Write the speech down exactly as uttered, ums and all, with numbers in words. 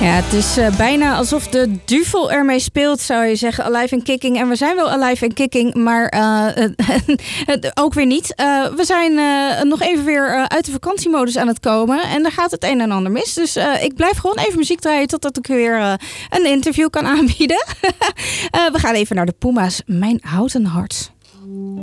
Ja, het is uh, bijna alsof de duvel ermee speelt, zou je zeggen. Alive and Kicking. En we zijn wel alive and kicking, maar uh, ook weer niet. Uh, we zijn uh, nog even weer uh, uit de vakantiemodus aan het komen. En daar gaat het een en ander mis. Dus uh, ik blijf gewoon even muziek draaien totdat ik weer uh, een interview kan aanbieden. uh, we gaan even naar de Puma's. Mijn houten hart.